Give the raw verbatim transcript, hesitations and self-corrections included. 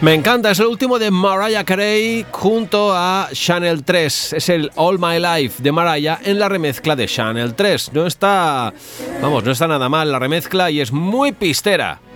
Me encanta, es el último de Mariah Carey junto a Chanel tres. Es el All My Life de Mariah en la remezcla de Chanel tres. No está, vamos, no está nada mal la remezcla y es muy pistera.